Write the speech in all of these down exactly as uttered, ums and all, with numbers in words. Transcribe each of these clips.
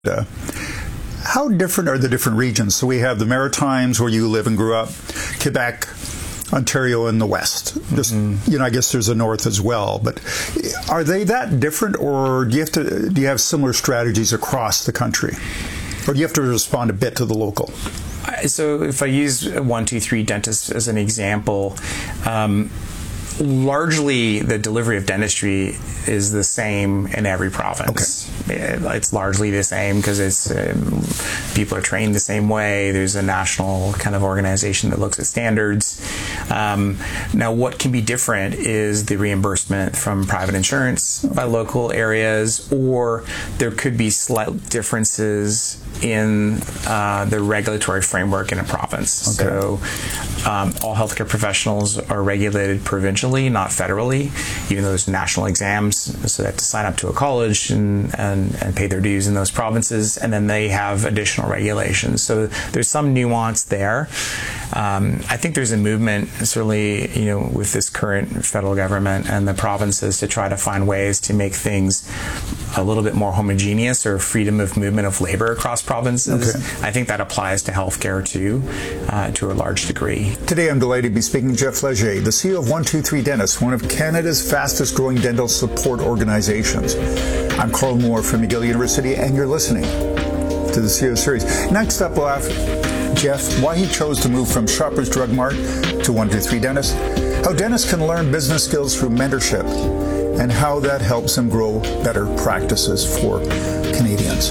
Uh, how different are the different regions? So we have the Maritimes, where you live and grew up, Quebec, Ontario in the west. Just, mm-hmm. you know, I guess there's a north as well. But are they that different, or do you have to do you have similar strategies across the country, or do you have to respond a bit to the local? So if I use one two three Dentists as an example, um, largely the delivery of dentistry is the same in every province. Okay. It's largely the same because it's um, people are trained the same way. There's a national kind of organization that looks at standards. Um, now, what can be different is the reimbursement from private insurance by local areas, or there could be slight differences in uh, the regulatory framework in a province. Okay. So um, all healthcare professionals are regulated provincially, not federally, even though there's national exams. So they have to sign up to a college and, and, and pay their dues in those provinces, and then they have additional regulations. So there's some nuance there. Um, I think there's a movement, certainly, you know, with this current federal government and the provinces, to try to find ways to make things a little bit more homogeneous, or freedom of movement of labor across provinces. Okay. I think that applies to healthcare too, uh, to a large degree. Today I'm delighted to be speaking to Jeff Leger, the C E O of one two three Dentists, one of Canada's fastest growing dental support organizations. I'm Carl Moore from McGill University, and you're listening to the C E O Series. Next up, we'll ask Jeff why he chose to move from Shoppers Drug Mart to one two three Dentists, how dentists can learn business skills through mentorship, and how that helps them grow better practices for Canadians.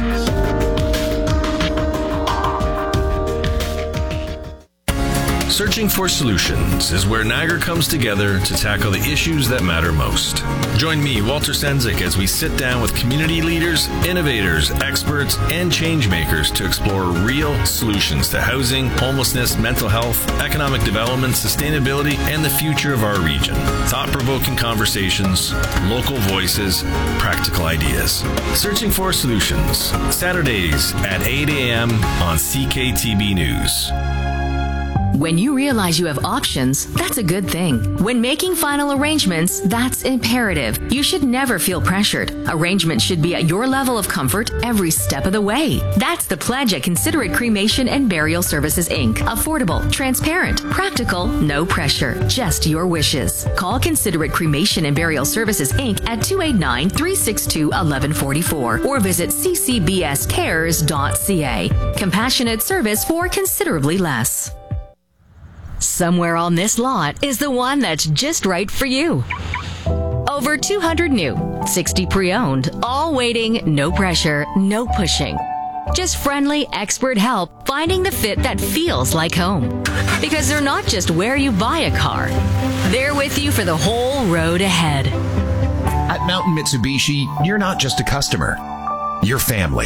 Searching for Solutions is where Niagara comes together to tackle the issues that matter most. Join me, Walter Sendzik, as we sit down with community leaders, innovators, experts, and change makers to explore real solutions to housing, homelessness, mental health, economic development, sustainability, and the future of our region. Thought-provoking conversations, local voices, practical ideas. Searching for Solutions, Saturdays at eight a.m. on C K T B News. When you realize you have options, that's a good thing. When making final arrangements, that's imperative. You should never feel pressured. Arrangements should be at your level of comfort every step of the way. That's the pledge at Considerate Cremation and Burial Services, Incorporated. Affordable, transparent, practical, no pressure, just your wishes. Call Considerate Cremation and Burial Services, Incorporated at two eight nine, three six two, one one four four or visit c c b s cares dot c a. Compassionate service for considerably less. Somewhere on this lot is the one that's just right for you. Over two hundred new, sixty pre-owned, all waiting, no pressure, no pushing. Just friendly, expert help finding the fit that feels like home. Because they're not just where you buy a car. They're with you for the whole road ahead. At Mountain Mitsubishi, you're not just a customer. You're family.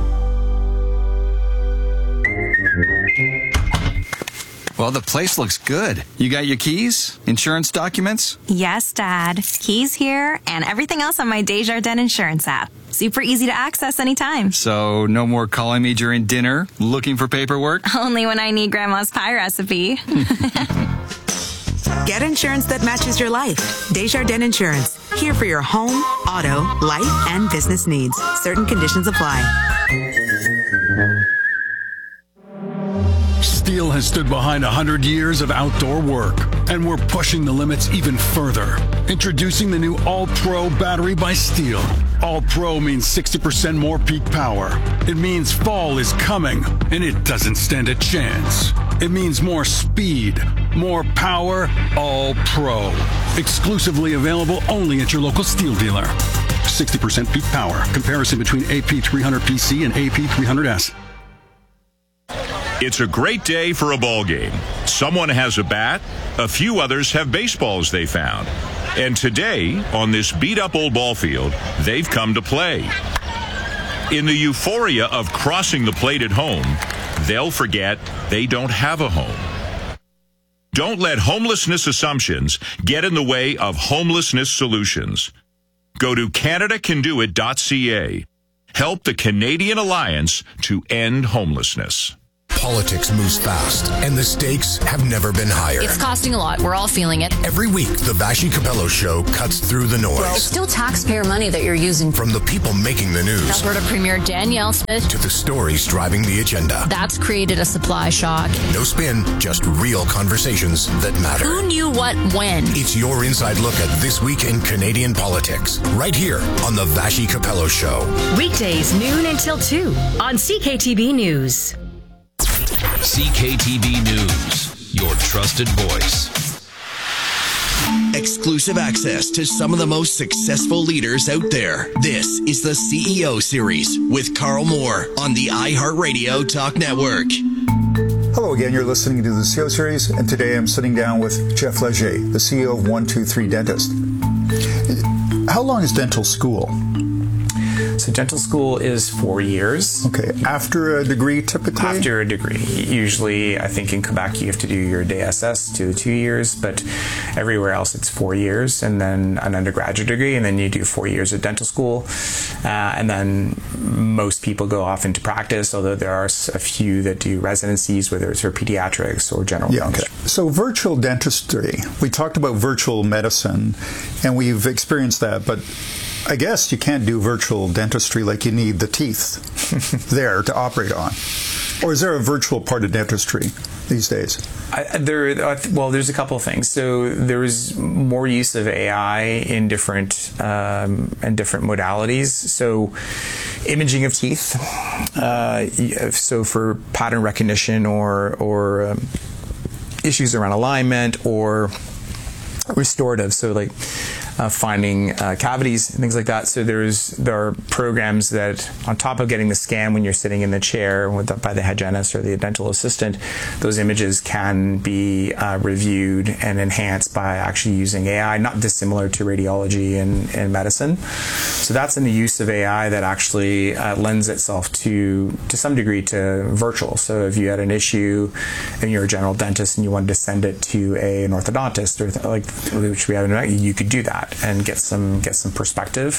Well, the place looks good. You got your keys? Insurance documents? Yes, Dad. Keys here and everything else on my Desjardins Insurance app. Super easy to access anytime. So, no more calling me during dinner, looking for paperwork? Only when I need Grandma's pie recipe. Get insurance that matches your life. Desjardins Insurance. Here for your home, auto, life, and business needs. Certain conditions apply. Steel has stood behind one hundred years of outdoor work, and we're pushing the limits even further. Introducing the new All-Pro battery by Steel. All-Pro means sixty percent more peak power. It means fall is coming, and it doesn't stand a chance. It means more speed, more power, All-Pro. Exclusively available only at your local Steel dealer. sixty percent peak power. Comparison between A P three hundred P C and A P three hundred S. It's a great day for a ball game. Someone has a bat, a few others have baseballs they found. And today, on this beat-up old ball field, they've come to play. In the euphoria of crossing the plate at home, they'll forget they don't have a home. Don't let homelessness assumptions get in the way of homelessness solutions. Go to canada can do it dot c a. Help the Canadian Alliance to end homelessness. Politics moves fast, and the stakes have never been higher. It's costing a lot. We're all feeling it. Every week, the Vassy Capello Show cuts through the noise. It's still taxpayer money that you're using. From the people making the news. Alberta Premier Danielle Smith. To the stories driving the agenda. That's created a supply shock. No spin, just real conversations that matter. Who knew what when? It's your inside look at This Week in Canadian Politics, right here on the Vassy Capello Show. Weekdays, noon until two on C K T B News. C K T B News, your trusted voice. Exclusive access to some of the most successful leaders out there. This is the C E O Series with Carl Moore on the iHeartRadio Talk Network. Hello again, you're listening to the C E O Series, and today I'm sitting down with Jeff Leger, the C E O of one two three Dentist. How long is dental school? So dental school is four years. Okay. After a degree, typically? After a degree. Usually, I think in Quebec, you have to do your D S S to two years, but everywhere else, it's four years, and then an undergraduate degree, and then you do four years of dental school. Uh, and then most people go off into practice, although there are a few that do residencies, whether it's for pediatrics or general yeah, okay. So virtual dentistry, we talked about virtual medicine, and we've experienced that, but I guess you can't do virtual dentistry like you need the teeth there to operate on. Or is there a virtual part of dentistry these days? I, there, uh, well, there's a couple of things. So there is more use of A I in different um, and different modalities. So imaging of teeth. Uh, so for pattern recognition or or um, issues around alignment or restorative. So like. Uh, finding uh, cavities and things like that. So there's there are programs that, on top of getting the scan when you're sitting in the chair with the, by the hygienist or the dental assistant, those images can be uh, reviewed and enhanced by actually using A I, not dissimilar to radiology and, and medicine. So that's in the use of A I that actually uh, lends itself to, to some degree, to virtual. So if you had an issue and you're a general dentist and you wanted to send it to a, an orthodontist, or th- like which we have, in, you could do that and get some get some perspective.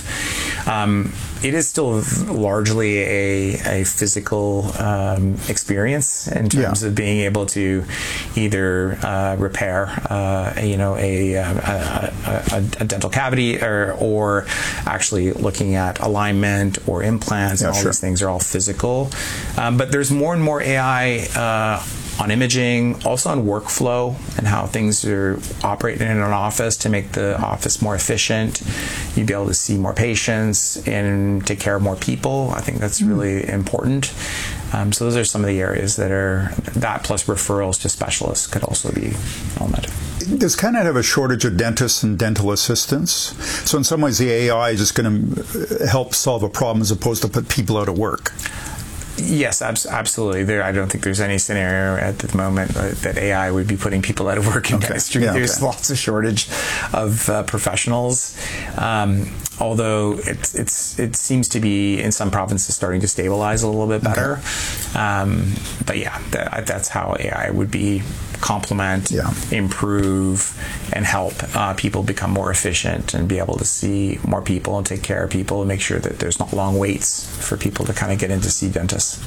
Um, it is still largely a, a physical um, experience in terms yeah. of being able to either uh, repair, uh, you know, a, a, a, a dental cavity, or or actually looking at alignment or implants. Yeah, and all sure. these things are all physical, um, but there's more and more A I. Uh, on imaging, also on workflow and how things are operating in an office to make the office more efficient. You'd be able to see more patients and take care of more people. I think that's really mm. important. Um, so those are some of the areas that are, that plus referrals to specialists could also be elemented. Does Canada have a shortage of dentists and dental assistants? So in some ways the A I is just going to help solve a problem as opposed to put people out of work. Yes, absolutely. There, I don't think there's any scenario at the moment that A I would be putting people out of work in okay. dentistry. Yeah, there's okay. lots of shortage of uh, professionals. Um, although it, it's it seems to be in some provinces starting to stabilize a little bit better. Okay. Um, but yeah, that, that's how A I would be complement, yeah. improve, and help uh, people become more efficient and be able to see more people and take care of people and make sure that there's not long waits for people to kind of get in to see dentists.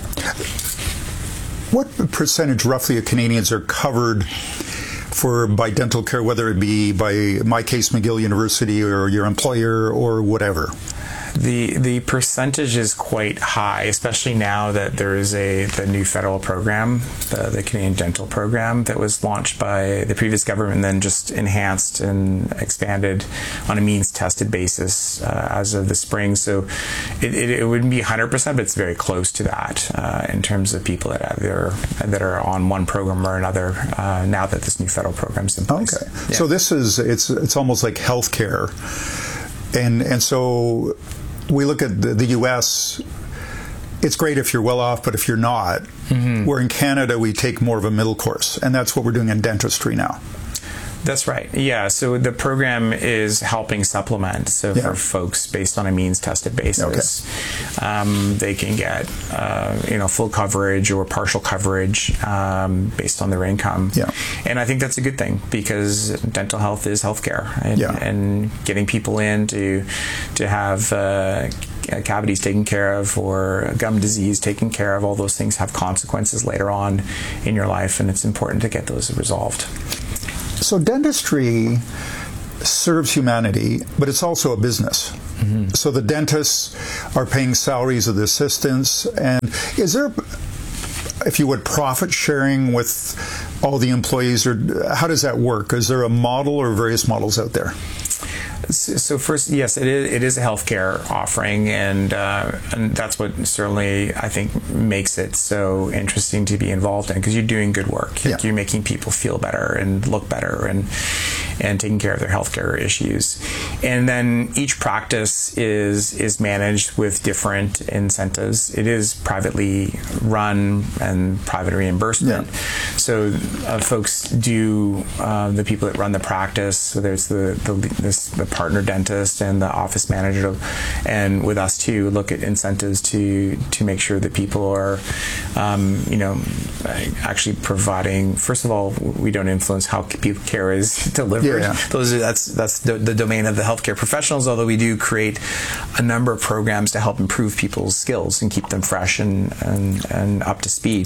What percentage roughly of Canadians are covered for by dental care, whether it be by, in my case, McGill University or your employer or whatever? The the percentage is quite high, especially now that there is a the new federal program, the, the Canadian Dental Program, that was launched by the previous government and then just enhanced and expanded on a means-tested basis uh, as of the spring. So it, it, it wouldn't be one hundred percent, but it's very close to that uh, in terms of people that are, that are on one program or another uh, now that this new federal program is in place. Okay. Yeah. So this is, it's it's almost like healthcare. And, and so we look at the, the U S, it's great if you're well off, but if you're not, mm-hmm. where in Canada we take more of a middle course, and that's what we're doing in dentistry now. That's right. Yeah. So the program is helping supplement. So yeah. for folks based on a means-tested basis, okay. um, they can get uh, you know full coverage or partial coverage um, based on their income. Yeah. And I think that's a good thing because dental health is healthcare, and, yeah. and getting people in to to have. Uh, uh, cavities taken care of or gum disease taken care of. All those things have consequences later on in your life, and it's important to get those resolved. So dentistry serves humanity, but it's also a business. Mm-hmm. So the dentists are paying salaries of the assistants, and is there, if you would, profit sharing with all the employees, or how does that work? Is there a model or various models out there? So first, yes, it is, it is a healthcare offering, and uh, and that's what certainly I think makes it so interesting to be involved in, because you're doing good work. Yeah. You're making people feel better and look better, and and taking care of their healthcare issues. And then each practice is is managed with different incentives. It is privately run and private reimbursement. Yeah. So uh, folks do uh, the people that run the practice. So there's the the this, the partner dentist and the office manager, and with us too, look at incentives to to make sure that people are, um, you know, actually providing. First of all, we don't influence how people care is delivered. Yeah, yeah. Those are, that's that's the, the domain of the healthcare professionals. Although we do create a number of programs to help improve people's skills and keep them fresh and and, and up to speed.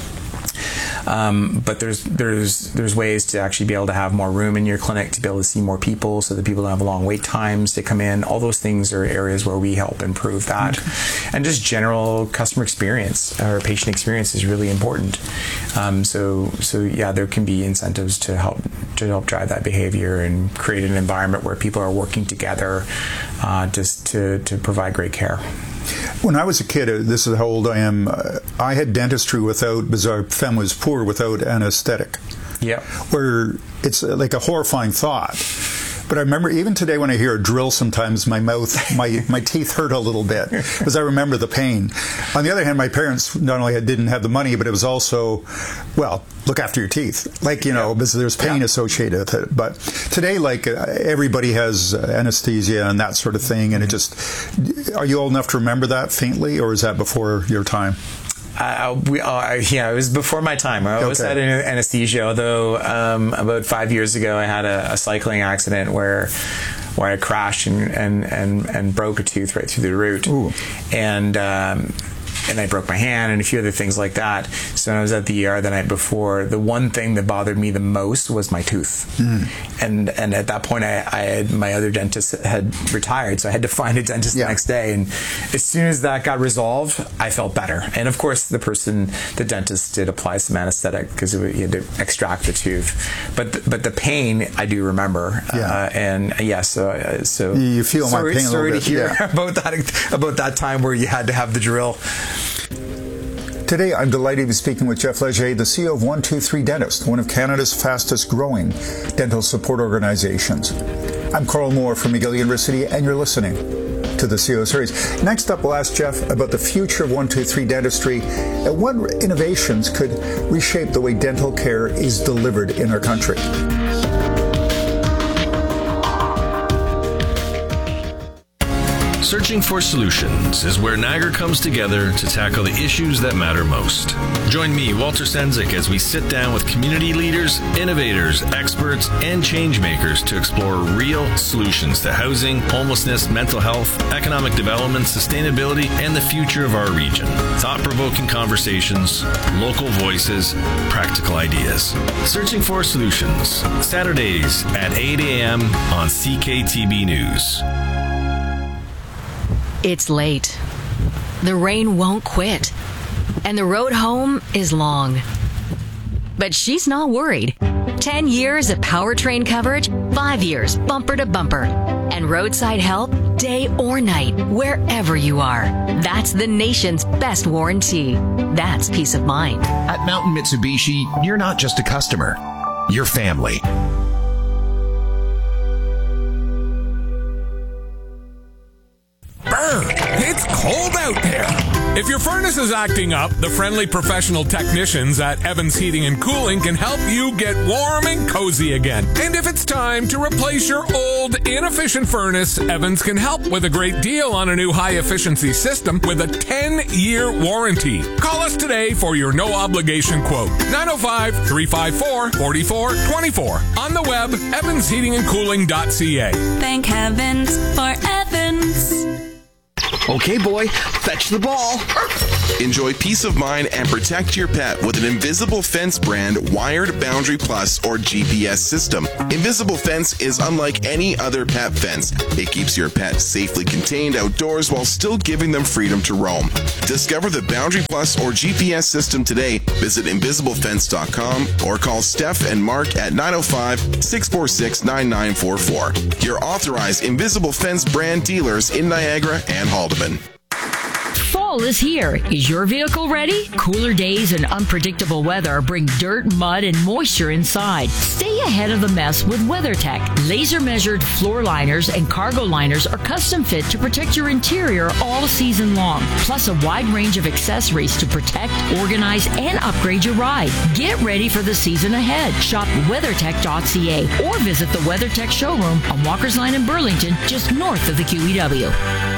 Um, but there's there's there's ways to actually be able to have more room in your clinic, to be able to see more people, so that people don't have long wait times to come in. All those things are areas where we help improve that. Okay. And just general customer experience or patient experience is really important. Um, so so yeah, there can be incentives to help to help drive that behavior and create an environment where people are working together uh, just to to provide great care. When I was a kid, this is how old I am, uh, I had dentistry without, because our family was poor, without anesthetic. Yeah. Where it's like a horrifying thought. But I remember even today when I hear a drill, sometimes my mouth, my, my teeth hurt a little bit because I remember the pain. On the other hand, my parents not only didn't have the money, but it was also, well, look after your teeth. Like, you know, because there's pain yeah. associated with it. But today, like, uh, everybody has uh, anesthesia and that sort of thing. And it just, are you old enough to remember that faintly, or is that before your time? Uh, we, uh, yeah, it was before my time. I always okay. had anesthesia, although um, about five years ago I had a, a cycling accident where where I crashed and, and, and, and broke a tooth right through the root. Ooh. And um, and I broke my hand and a few other things like that. So when I was at the E R the night before, the one thing that bothered me the most was my tooth. Mm. And and at that point, I, I had, my other dentist had retired, so I had to find a dentist yeah. the next day. And as soon as that got resolved, I felt better. And of course, the person, the dentist, did apply some anesthetic because he had to extract the tooth. But the, but the pain, I do remember. Yeah. Uh, and yes, yeah, so uh, so you feel sorry, my pain sorry a little to bit. hear Yeah. about that about that time where you had to have the drill. Today, I'm delighted to be speaking with Jeff Leger, the C E O of one two three Dentist, one of Canada's fastest growing dental support organizations. I'm Carl Moore from McGill University, and you're listening to the C E O Series. Next up, we'll ask Jeff about the future of one two three Dentistry and what innovations could reshape the way dental care is delivered in our country. Searching for Solutions is where Niagara comes together to tackle the issues that matter most. Join me, Walter Sendzik, as we sit down with community leaders, innovators, experts, and change makers to explore real solutions to housing, homelessness, mental health, economic development, sustainability, and the future of our region. Thought-provoking conversations, local voices, practical ideas. Searching for Solutions, Saturdays at eight a.m. on C K T B News. It's late. The rain won't quit. And the road home is long. But she's not worried. Ten years of powertrain coverage, five years bumper to bumper. And roadside help day or night, wherever you are. That's the nation's best warranty. That's peace of mind. At Mountain Mitsubishi, you're not just a customer. You're family. It's cold out there. If your furnace is acting up, the friendly professional technicians at Evans Heating and Cooling can help you get warm and cozy again. And if it's time to replace your old, inefficient furnace, Evans can help with a great deal on a new high-efficiency system with a ten-year warranty. Call us today for your no-obligation quote. nine oh five, three five four, four four two four. On the web, evans heating and cooling dot c a. Thank heavens for Evans. Okay, boy, fetch the ball. Enjoy peace of mind and protect your pet with an Invisible Fence brand wired Boundary Plus or G P S system. Invisible Fence is unlike any other pet fence. It keeps your pet safely contained outdoors while still giving them freedom to roam. Discover the Boundary Plus or G P S system today. Visit invisible fence dot com or call Steph and Mark at nine oh five, six four six, nine nine four four. Your authorized Invisible Fence brand dealers in Niagara and Haldeman. Fall is here. Is your vehicle ready? Cooler days and unpredictable weather bring dirt, mud, and moisture inside. Stay ahead of the mess with WeatherTech. Laser-measured floor liners and cargo liners are custom fit to protect your interior all season long. Plus a wide range of accessories to protect, organize, and upgrade your ride. Get ready for the season ahead. Shop weathertech dot c a or visit the WeatherTech showroom on Walker's Line in Burlington, just north of the Q E W.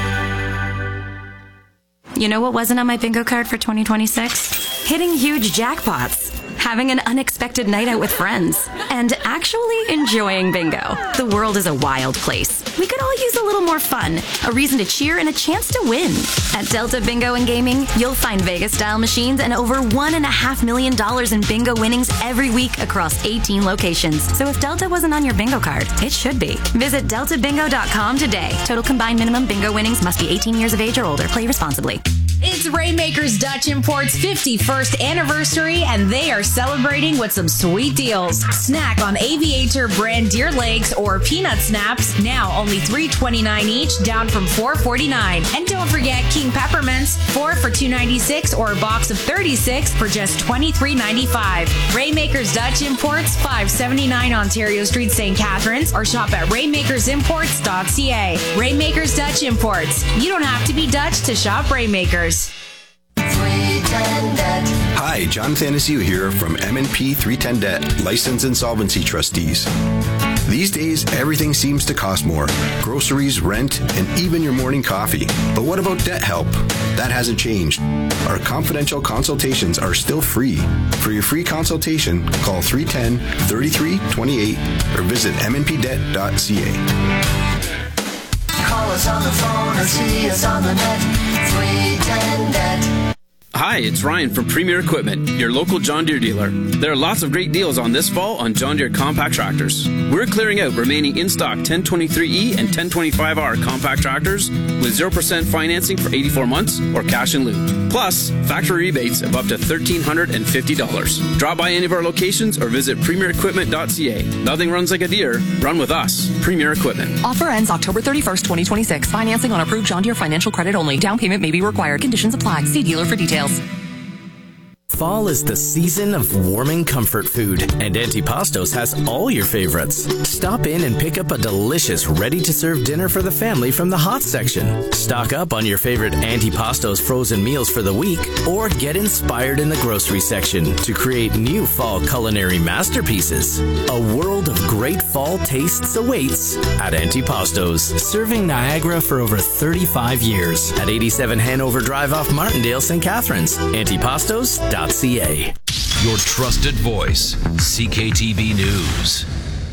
You know what wasn't on my bingo card for twenty twenty-six? Hitting huge jackpots, having an unexpected night out with friends, and actually enjoying bingo. The world is a wild place. We could all use a little more fun, a reason to cheer, and a chance to win. At Delta Bingo and Gaming, you'll find Vegas-style machines and over one and a half million dollars in bingo winnings every week across eighteen locations. So if Delta wasn't on your bingo card, it should be. Visit delta bingo dot com today. Total combined minimum bingo winnings must be eighteen years of age or older. Play responsibly. It's Rainmakers Dutch Import's fifty-first anniversary, and they are celebrating with some sweet deals. Snack on Aviator brand deer legs or peanut snaps, now only three twenty-nine each, down from four forty-nine. And don't forget King Peppermints, four for two ninety-six, or a box of thirty-six for just twenty-three ninety-five. Rainmakers Dutch Imports, five seventy-nine Ontario Street, Saint Catharines, or shop at rainmakers imports dot c a. Rainmakers Dutch Imports. You don't have to be Dutch to shop Rainmakers. Hi, John Thanasiu here from M and P three ten Debt, License Insolvency Trustees. These days, everything seems to cost more. Groceries, rent, and even your morning coffee. But what about debt help? That hasn't changed. Our confidential consultations are still free. For your free consultation, call three one zero, three three two eight or visit m n p debt dot c a. Call us on the phone or see us on the net. three ten Debt. Hi, it's Ryan from Premier Equipment, your local John Deere dealer. There are lots of great deals on this fall on John Deere compact tractors. We're clearing out remaining in-stock ten twenty-three E and ten twenty-five R compact tractors with zero percent financing for eighty-four months or cash in lieu. Plus, factory rebates of up to one thousand three hundred fifty dollars. Drop by any of our locations or visit premier equipment dot c a. Nothing runs like a Deere. Run with us. Premier Equipment. Offer ends October thirty-first, twenty twenty-six. Financing on approved John Deere financial credit only. Down payment may be required. Conditions apply. See dealer for details. Fall is the season of warming comfort food, and Antipastos has all your favorites. Stop in and pick up a delicious, ready-to-serve dinner for the family from the hot section. Stock up on your favorite Antipastos frozen meals for the week, or get inspired in the grocery section to create new fall culinary masterpieces. A world of great fall tastes awaits at Antipastos, serving Niagara for over thirty-five years at eighty-seven Hanover Drive off Martindale, Saint Catharines. Antipastos dot c a. Your trusted voice, C K T B News.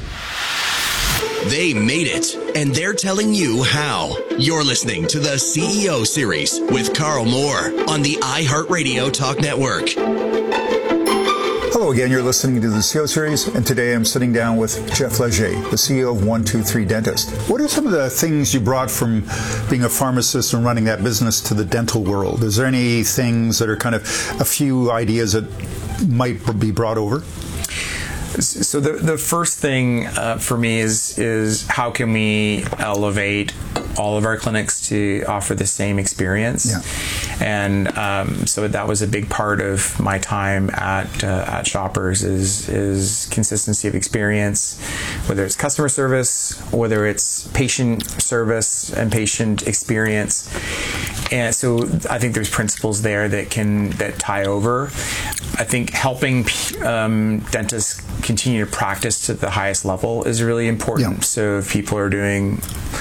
They made it, and they're telling you how. You're listening to the C E O Series with Carl Moore on the iHeartRadio Talk Network. Hello again, you're listening to the C E O Series, and today I'm sitting down with Jeff Leger, the C E O of one two three Dentist. What are some of the things you brought from being a pharmacist and running that business to the dental world? Is there any things that are kind of a few ideas that might be brought over? So the the first thing uh, for me is is how can we elevate all of our clinics to offer the same experience? Yeah. And um, so that was a big part of my time at uh, at Shoppers is is consistency of experience, whether it's customer service, whether it's patient service and patient experience. And so I think there's principles there that can that tie over. I think helping um, dentists continue to practice to the highest level is really important. Yeah. So if people are doing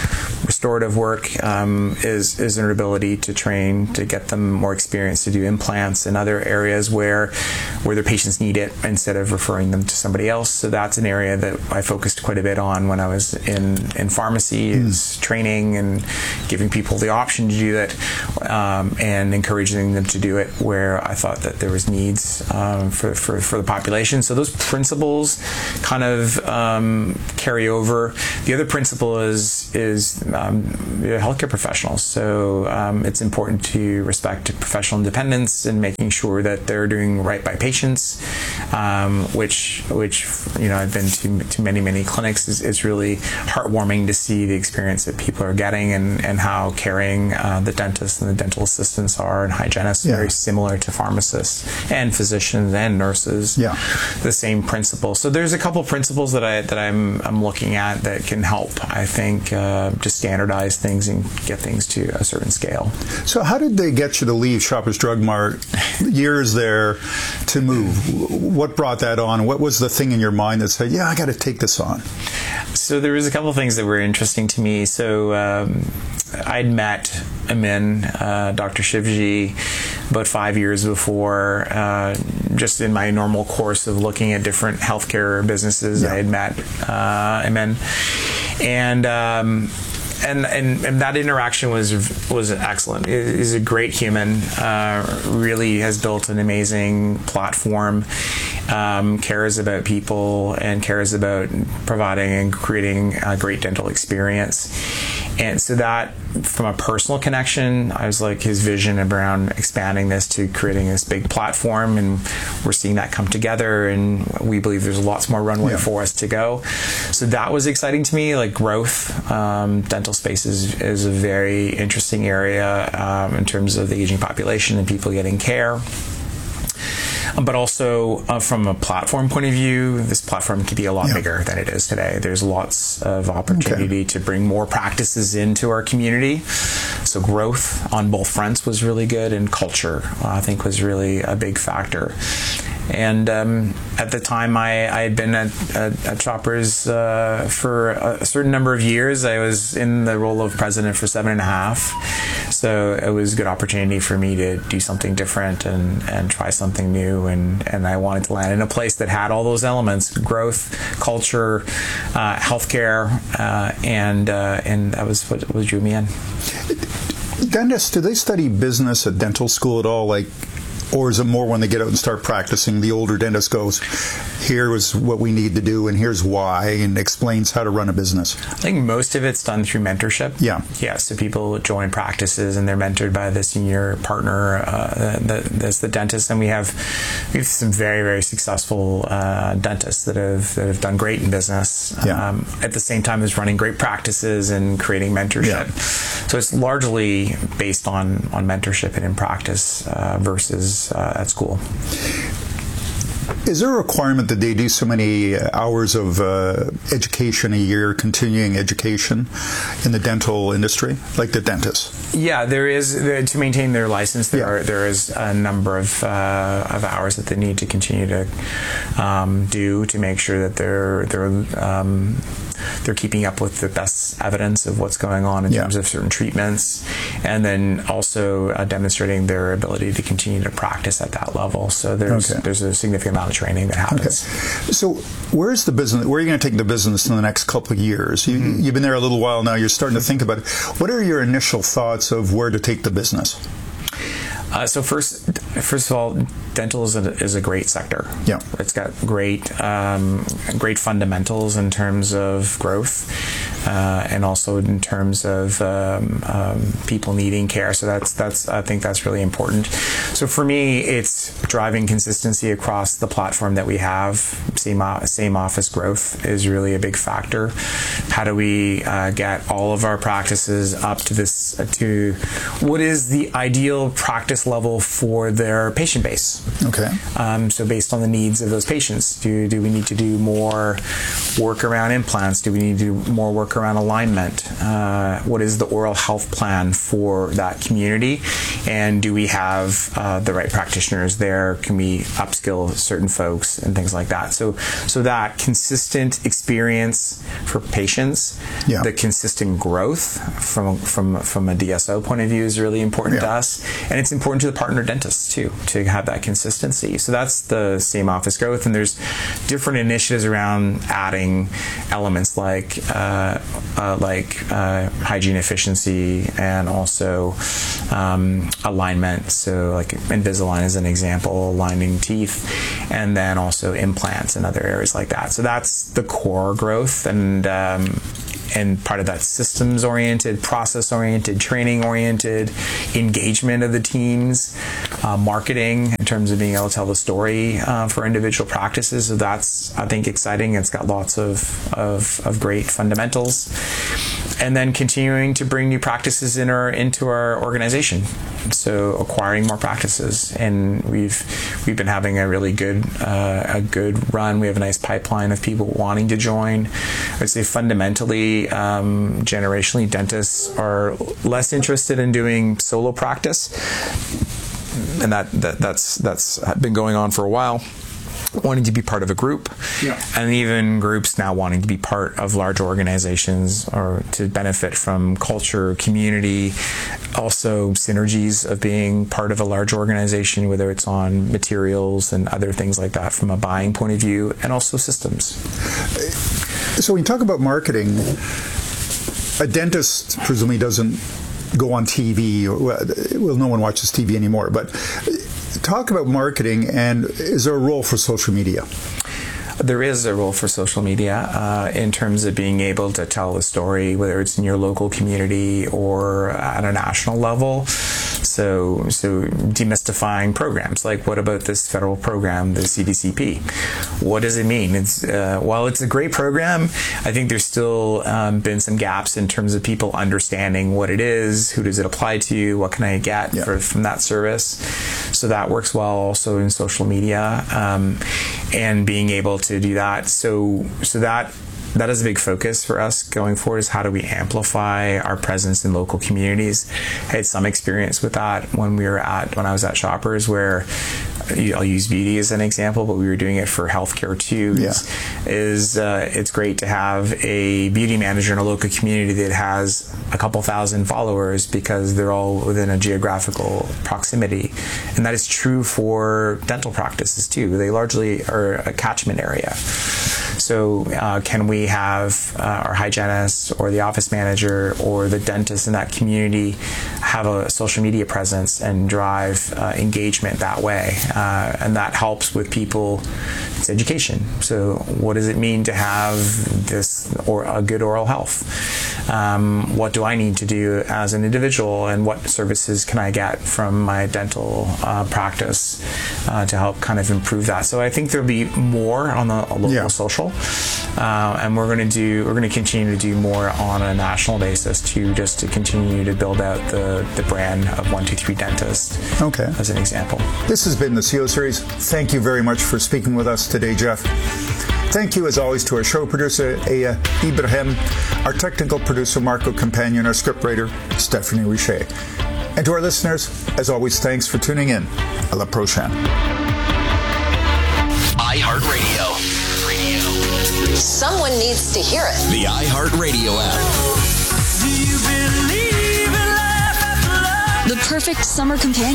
restorative work um, is is an ability to train, to get them more experience to do implants in other areas where where their patients need it instead of referring them to somebody else. So that's an area that I focused quite a bit on when I was in, in pharmacy, mm. is training and giving people the option to do that, um, and encouraging them to do it where I thought that there was needs um, for, for, for the population. So those principles kind of um, carry over. The other principle is, is um, healthcare professionals. So um, it's important to respect professional independence and making sure that they're doing right by patients, um, which, which you know, I've been to, to many, many clinics. It's, it's really heartwarming to see the experience that people are getting and, and how caring uh, the dentists and the dental assistants are, and hygienists, yeah. very similar to pharmacists and physicians and nurses. Yeah, the same principle. So there's a couple principles that I that I'm I'm looking at that can help, I think, uh, to standardize things and get things to a certain scale. So how did they get you to leave Shoppers Drug Mart, years there, to move? What brought that on? What was the thing in your mind that said, yeah, I got to take this on? So there was a couple of things that were interesting to me. So um, I'd met Amin, uh, Doctor Shivji, about five years before, uh, just in my normal course of looking at different healthcare businesses. Yeah. I had met uh, Amin, and um, and, and and that interaction was was excellent. He's a great human. Uh, really has built an amazing platform. Um, cares about people and cares about providing and creating a great dental experience. And so that, from a personal connection, I was like, his vision around expanding this to creating this big platform, and we're seeing that come together, and we believe there's lots more runway yeah. for us to go. So that was exciting to me, like growth. Um, dental space is, is a very interesting area um, in terms of the aging population and people getting care. But also uh, from a platform point of view, this platform could be a lot yeah. bigger than it is today. There's lots of opportunity okay. to bring more practices into our community. So growth on both fronts was really good, and culture, uh, I think, was really a big factor. And um, at the time, I, I had been at, at, at Shoppers uh, for a certain number of years. I was in the role of president for seven and a half. So it was a good opportunity for me to do something different and, and try something new. And, and I wanted to land in a place that had all those elements: growth, culture, uh, healthcare, uh, and uh, and that was what, what drew me in. Dentists, do they study business at dental school at all? Like, or is it more when they get out and start practicing, the older dentist goes, here is what we need to do and here's why, and explains how to run a business? I think most of it's done through mentorship. Yeah. Yeah, so people join practices and they're mentored by the senior partner uh, that, that's the dentist. And we have we have some very, very successful uh, dentists that have that have done great in business. Yeah. Um, at the same time as running great practices and creating mentorship. Yeah. So it's largely based on, on mentorship and in practice uh, versus Uh, at school. Is there a requirement that they do so many hours of uh, education a year, continuing education in the dental industry, like the dentists? Yeah, there is, to maintain their license, there yeah. are, there is a number of uh, of hours that they need to continue to um, do to make sure that they're they're um, they're keeping up with the best evidence of what's going on in yeah. terms of certain treatments, and then also uh, demonstrating their ability to continue to practice at that level. So there's okay. there's a significant amount of training that happens. Okay. So where's the business? Where are you going to take the business in the next couple of years? You, mm-hmm. You've been there a little while now. You're starting to think about it. What are your initial thoughts of where to take the business? Uh, so first, first of all, dental is a, is a great sector. Yeah, it's got great, um, great fundamentals in terms of growth, uh, and also in terms of um, um, people needing care. So that's that's I think that's really important. So for me, it's driving consistency across the platform that we have. Same same office growth is really a big factor. How do we uh, get all of our practices up to this uh, to what is the ideal practice level for their patient base? Okay. Um, so based on the needs of those patients, do do we need to do more work around implants? Do we need to do more work work around alignment? Uh, what is the oral health plan for that community? And do we have uh, the right practitioners there? Can we upskill certain folks and things like that? So, so that consistent experience for patients, yeah. the consistent growth from from from a D S O point of view is really important yeah. to us, and it's important to the partner dentists too to have that consistency. So that's the same office growth, and there's different initiatives around adding elements like uh, uh, like uh, hygiene efficiency and also um, alignment. So like Invisalign is an example, aligning teeth, and then also implants and other areas like that. So that's the core growth, and um, and part of that systems-oriented, process-oriented, training-oriented, engagement of the teams, uh, marketing in terms of being able to tell the story uh, for individual practices. So that's, I think, exciting. It's got lots of, of, of great fundamentals. And then continuing to bring new practices in our, into our organization. So acquiring more practices, and we've we've been having a really good uh, a good run. We have a nice pipeline of people wanting to join. I'd say fundamentally, um, generationally, dentists are less interested in doing solo practice, and that, that that's that's been going on for a while. Wanting to be part of a group, yeah. and even groups now wanting to be part of large organizations or to benefit from culture, community, also synergies of being part of a large organization, whether it's on materials and other things like that from a buying point of view, and also systems. So when you talk about marketing, a dentist presumably doesn't go on T V, or, well, no one watches T V anymore, but talk about marketing, and is there a role for social media? There is a role for social media uh, in terms of being able to tell the story, whether it's in your local community or at a national level. So, so demystifying programs like, what about this federal program, the C D C P? What does it mean? It's uh, while it's a great program, I think there's still um, been some gaps in terms of people understanding what it is, who does it apply to, what can I get yeah. for, from that service. So that works well also in social media, um, and being able to do that. So, so that. That is a big focus for us going forward, is how do we amplify our presence in local communities. I had some experience with that when we were at, when I was at Shoppers, where I'll use beauty as an example, but we were doing it for healthcare too. Yeah. Is, is uh, it's great to have a beauty manager in a local community that has a couple thousand followers because they're all within a geographical proximity. And that is true for dental practices too. They largely are a catchment area. So uh, can we have uh, our hygienist or the office manager or the dentist in that community have a social media presence and drive uh, engagement that way? Uh, and that helps with people. It's education. So what does it mean to have this or a good oral health? Um, what do I need to do as an individual, and what services can I get from my dental uh, practice uh, to help kind of improve that? So I think there'll be more on the local yeah. social. Uh, and we're going to do. We're going to continue to do more on a national basis too, just to continue to build out the, the brand of one two three Dentist. Okay. As an example. This has been the C E O Series. Thank you very much for speaking with us today, Jeff. Thank you, as always, to our show producer, Aya Ibrahim, our technical producer, Marco Companion, our scriptwriter, Stephanie Richer. And to our listeners, as always, thanks for tuning in. À la prochaine. iHeartRadio. Someone needs to hear it. The iHeartRadio app. Do you believe in life after love? The perfect summer companion.